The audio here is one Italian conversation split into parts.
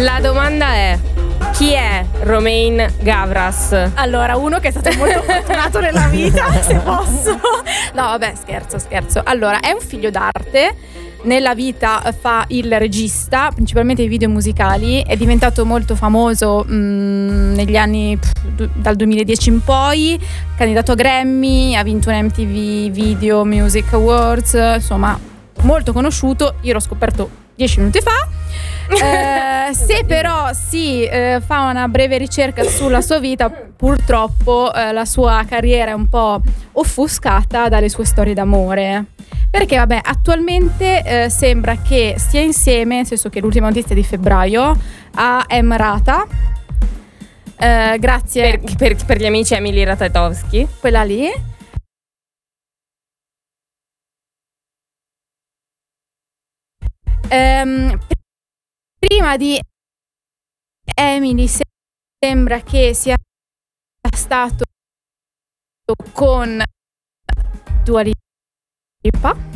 La domanda è: chi è Romain Gavras? Allora, uno che è stato molto fortunato nella vita, se posso. No, vabbè, scherzo. Allora, è un figlio d'arte. Nella vita fa il regista, principalmente di video musicali. È diventato molto famoso negli anni dal 2010 in poi. Candidato a Grammy, ha vinto un MTV Video Music Awards. Insomma, molto conosciuto. Io l'ho scoperto 10 minuti fa. Se però si fa una breve ricerca sulla sua vita, purtroppo la sua carriera è un po' offuscata dalle sue storie d'amore. Perché vabbè, attualmente sembra che stia insieme, nel senso che l'ultima notizia è di febbraio, a Emrata. Grazie Per gli amici Emily Ratajkowski, quella lì. Prima di Emily sembra che sia stato con Dua Lipa.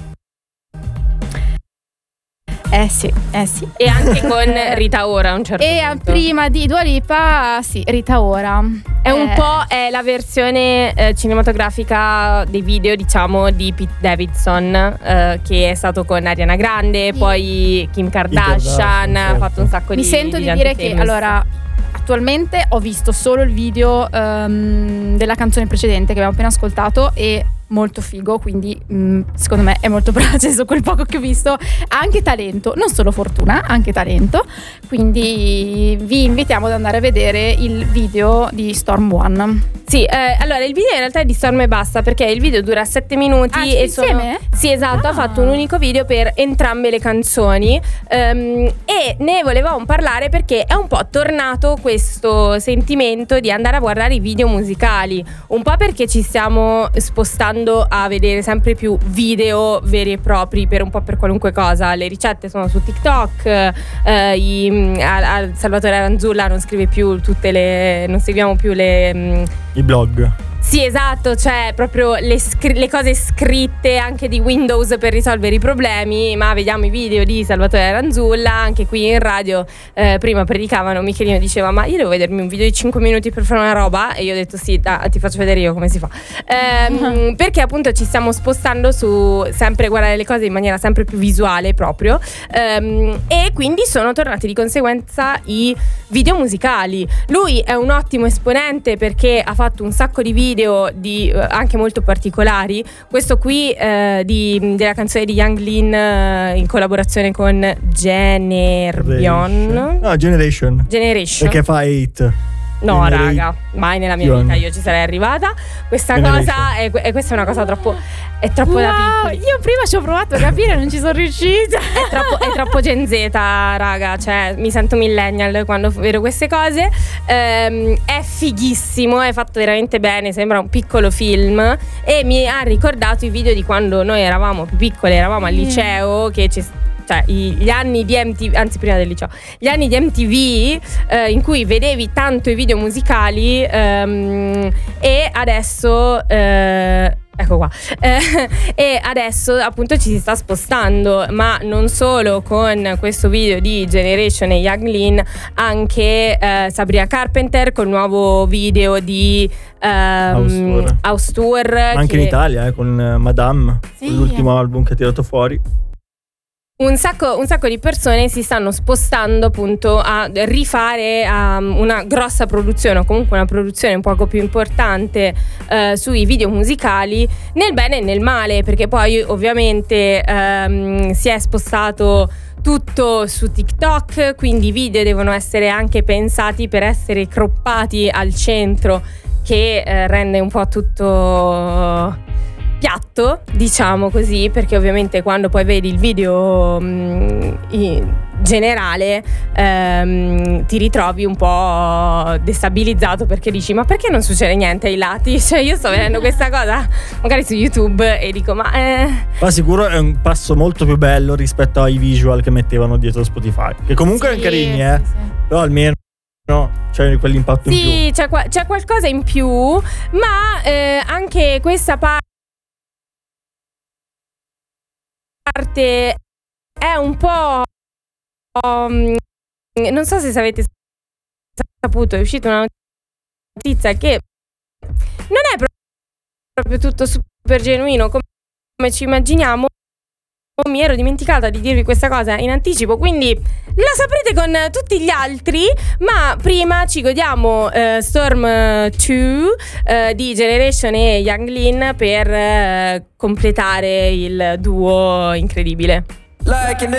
Sì. e anche con Rita Ora a un certo punto. Prima di Dua Lipa, sì, Rita Ora. È un po' la versione cinematografica dei video, diciamo, di Pete Davidson, che è stato con Ariana Grande, poi Kim Kardashian, ha fatto un sacco Mi sento di dire che, allora, attualmente ho visto solo il video della canzone precedente che abbiamo appena ascoltato e molto figo, quindi secondo me è molto bravo, cioè, su quel poco che ho visto ha anche talento, non solo fortuna, anche talento, quindi vi invitiamo ad andare a vedere il video di Storm One. Sì, allora il video in realtà è di Storm e basta, perché il video dura 7 minuti e insieme? Sì, esatto, ha fatto un unico video per entrambe le canzoni, e ne volevamo parlare perché è un po' tornato questo sentimento di andare a guardare i video musicali, un po' perché ci stiamo spostando a vedere sempre più video veri e propri per un po' per qualunque cosa. Le ricette sono su TikTok, Salvatore Aranzulla non scrive più non seguiamo più i blog. Sì, esatto, cioè proprio le cose scritte anche di Windows per risolvere i problemi, ma vediamo i video di Salvatore Aranzulla. Anche qui in radio prima predicavano, Michelino diceva: ma io devo vedermi un video di 5 minuti per fare una roba, e io ho detto sì, ti faccio vedere io come si fa, perché appunto ci stiamo spostando su sempre guardare le cose in maniera sempre più visuale proprio, e quindi sono tornati di conseguenza i video musicali. Lui è un ottimo esponente perché ha fatto un sacco di video anche molto particolari. Questo qui della canzone di Yang Lin in collaborazione con Generation. Perché fa 8. No, raga, mai nella mia vita io ci sarei arrivata. Questa cosa è questa è una cosa troppo da piccoli. Io prima ci ho provato a capire, non ci sono riuscita. È troppo Gen Z, raga, cioè mi sento millennial quando vedo queste cose. È fighissimo, è fatto veramente bene, sembra un piccolo film e mi ha ricordato i video di quando noi eravamo più piccole, eravamo al liceo, che cioè gli anni di MTV, anzi prima del liceo, gli anni di MTV in cui vedevi tanto i video musicali, e adesso ecco qua, e adesso appunto ci si sta spostando, ma non solo con questo video di Generation e Yang Lin, anche Sabrina Carpenter col nuovo video di House Tour, anche in Italia con Madame, sì, l'ultimo album che ha tirato fuori. Un sacco di persone si stanno spostando appunto a rifare una grossa produzione, o comunque una produzione un poco più importante sui video musicali, nel bene e nel male, perché poi ovviamente si è spostato tutto su TikTok, quindi i video devono essere anche pensati per essere croppati al centro, che rende un po' tutto piatto, diciamo così, perché ovviamente quando poi vedi il video in generale ti ritrovi un po' destabilizzato, perché dici: ma perché non succede niente ai lati? Cioè io sto vedendo questa cosa magari su YouTube e dico ma sicuro è un passo molto più bello rispetto ai visual che mettevano dietro Spotify, che comunque erano carini, sì. Però almeno c'è quell'impatto in più. Sì, c'è qualcosa in più, ma anche questa parte è un po' non so se avete saputo, è uscita una notizia che non è proprio tutto super genuino come ci immaginiamo. Mi ero dimenticata di dirvi questa cosa in anticipo, quindi la saprete con tutti gli altri, ma prima ci godiamo Storm 2 di Generation e Young Lean per completare il duo incredibile. Like